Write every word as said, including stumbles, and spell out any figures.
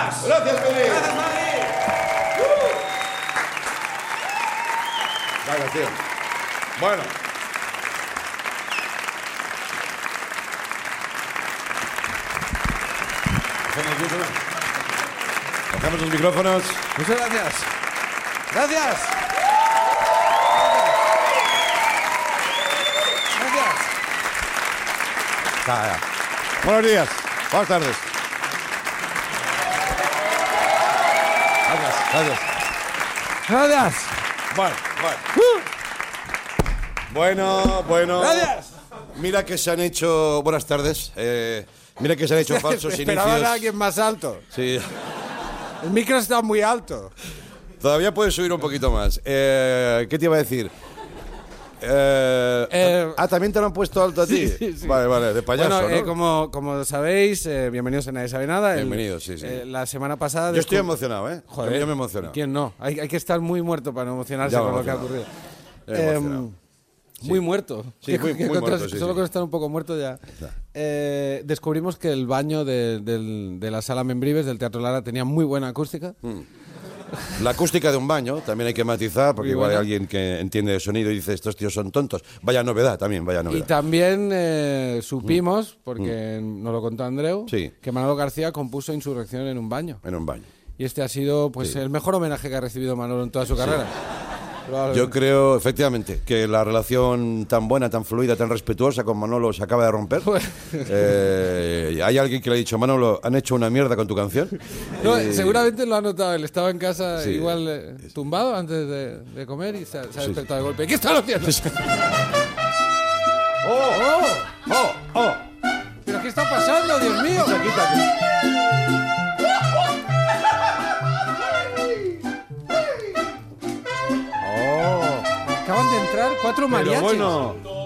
Gracias. Gracias, Madrid. Gracias, Madrid. Gracias, tío. Bueno. Bajamos los micrófonos. Muchas gracias. Gracias. Gracias. Ya, ya. Buenos días. Buenas tardes. Gracias. Gracias. Gracias. Bueno, bueno. Bueno, bueno. Gracias. Mira que se han hecho... Buenas tardes. Eh, mira que se han hecho falsos Esperaban inicios. a alguien más alto. Sí. El micro está muy alto. Todavía puedes subir un poquito más. Eh, ¿Qué te iba a decir? Eh, Eh, ah, ¿también te lo han puesto alto a ti? Sí, sí, sí. Vale, vale, de payaso, Bueno, eh, ¿no? como, como sabéis, eh, bienvenidos a Nadie Sabe Nada. El- Bienvenidos, sí, sí. eh, la semana pasada... Yo estoy descu- emocionado, ¿eh? Joder, Yo me emociono. ¿quién no? Hay, hay que estar muy muerto para no emocionarse Ya me con lo que ha emocionado. ocurrido. Ya me he emocionado. Em, Muy muerto. Sí, Que- muy- que muy con- muerto, sí, Solo sí. con estar un poco muerto ya. Ya. Eh, descubrimos que el baño de, del- de la sala Membrives del Teatro Lara tenía muy buena acústica. La acústica de un baño también hay que matizar, porque Muy igual buena. hay alguien que entiende de sonido y dice, estos tíos son tontos. Vaya novedad también, vaya Y novedad. también eh, supimos, porque nos lo contó Andreu, Mm. Sí. que Manolo García compuso Insurrección en un baño. En un baño. Y este ha sido pues Sí. el mejor homenaje que ha recibido Manolo en toda su carrera. Probablemente. Yo creo, efectivamente, que la relación tan buena, tan fluida, tan respetuosa con Manolo se acaba de romper. Eh, hay alguien que le ha dicho, Manolo, han hecho una mierda con tu canción. No, Y- seguramente lo ha notado. Él estaba en casa Sí. igual eh, tumbado antes de, de comer y se ha, se ha Sí. despertado de golpe. ¿Qué están haciendo? ¡Oh! ¡Oh! ¡Oh! ¡Oh! ¿Pero qué está pasando, Dios mío? Quita, quita, quita. Acaban de entrar cuatro Pero mariachis. bueno,